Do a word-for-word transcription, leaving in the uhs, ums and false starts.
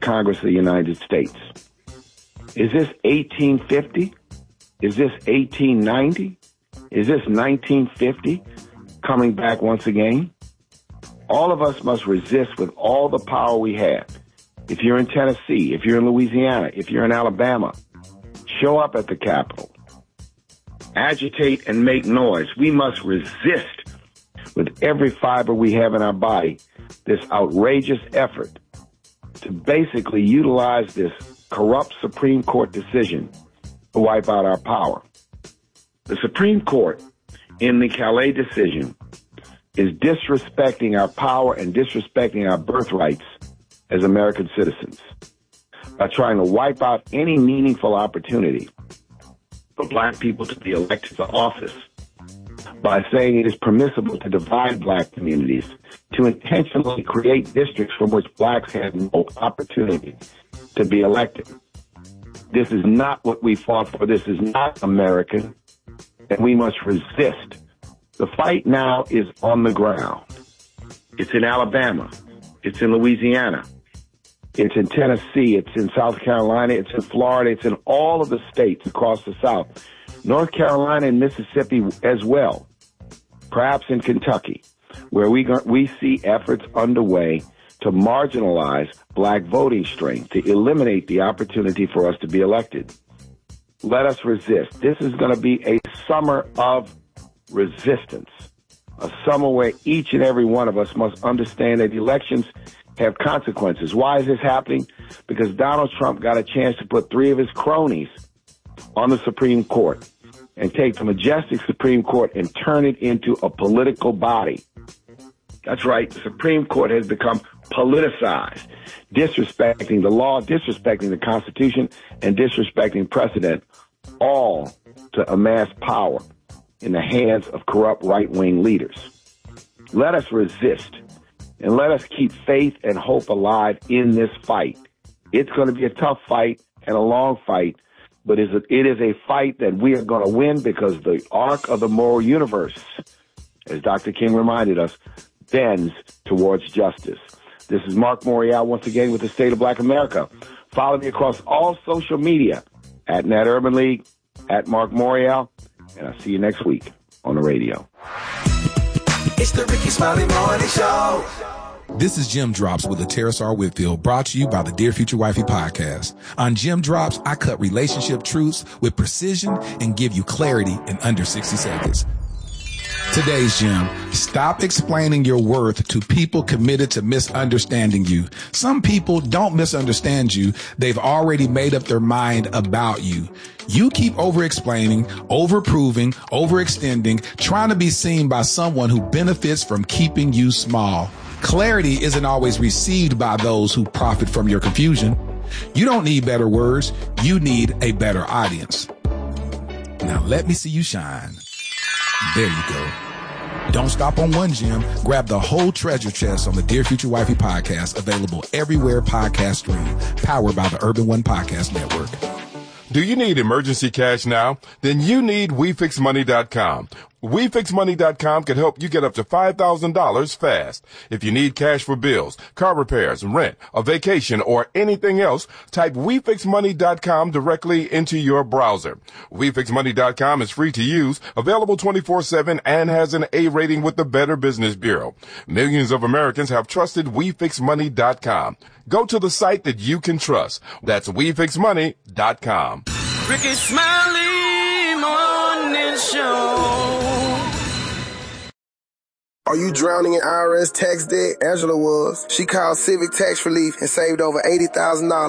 Congress of the United States. Is this eighteen fifty? Is this eighteen ninety? Is this nineteen fifty coming back once again? All of us must resist with all the power we have. If you're in Tennessee, if you're in Louisiana, if you're in Alabama, show up at the Capitol. Agitate and make noise. We must resist with every fiber we have in our body this outrageous effort to basically utilize this corrupt Supreme Court decision to wipe out our power. The Supreme Court, in the Calais decision, is disrespecting our power and disrespecting our birthrights as American citizens by trying to wipe out any meaningful opportunity for black people to be elected to office, by saying it is permissible to divide black communities, to intentionally create districts from which blacks have no opportunity to be elected. This is not what we fought for. This is not American, and we must resist. The fight now is on the ground. It's in Alabama. It's in Louisiana. It's in Tennessee. It's in South Carolina. It's in Florida. It's in all of the states across the South. North Carolina and Mississippi as well. Perhaps in Kentucky, where we go, we see efforts underway to marginalize black voting strength, to eliminate the opportunity for us to be elected. Let us resist. This is going to be a summer of resistance, a summer where each and every one of us must understand that elections have consequences. Why is this happening? Because Donald Trump got a chance to put three of his cronies on the Supreme Court and take the majestic Supreme Court and turn it into a political body. That's right. The Supreme Court has become politicized, disrespecting the law, disrespecting the Constitution, and disrespecting precedent, all to amass power in the hands of corrupt right-wing leaders. Let us resist, and let us keep faith and hope alive in this fight. It's going to be a tough fight and a long fight, but it is a fight that we are going to win because the arc of the moral universe, as Doctor King reminded us, bends towards justice. This is Mark Morial once again with the State of Black America. Follow me across all social media at Nat Urban League, at Mark Morial, and I'll see you next week on the radio. It's the Ricky Smiley Morning Show. This is Jim Drops with Terrace R. Whitfield, brought to you by the Dear Future Wifey podcast. On Jim Drops, I cut relationship truths with precision and give you clarity in under sixty seconds. Today's gem: stop explaining your worth to people committed to misunderstanding you. Some people don't misunderstand you. They've already made up their mind about you. You keep over-explaining, over-proving, overextending, trying to be seen by someone who benefits from keeping you small. Clarity isn't always received by those who profit from your confusion. You don't need better words. You need a better audience. Now let me see you shine. There you go. Don't stop on one gem. Grab the whole treasure chest on the Dear Future Wifey podcast, available everywhere podcasts stream, powered by the Urban One Podcast Network. Do you need emergency cash now? Then you need We Fix Money dot com. We Fix Money dot com can help you get up to five thousand dollars fast. If you need cash for bills, car repairs, rent, a vacation, or anything else, type We Fix Money dot com directly into your browser. We Fix Money dot com is free to use, available twenty-four seven, and has an A rating with the Better Business Bureau. Millions of Americans have trusted We Fix Money dot com. Go to the site that you can trust. That's We Fix Money dot com. Ricky Smiley Morning Show. Are you drowning in I R S tax debt? Angela was. She called Civic Tax Relief and saved over eighty thousand dollars.